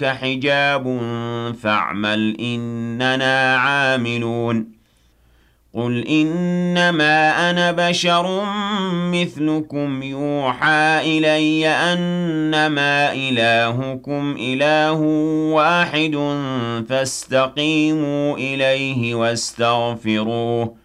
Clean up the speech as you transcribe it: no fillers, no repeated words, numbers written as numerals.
حجاب فاعمل إننا عاملون قل إنما أنا بشر مثلكم يوحى إلي أنما إلهكم إله واحد فاستقيموا إليه واستغفروه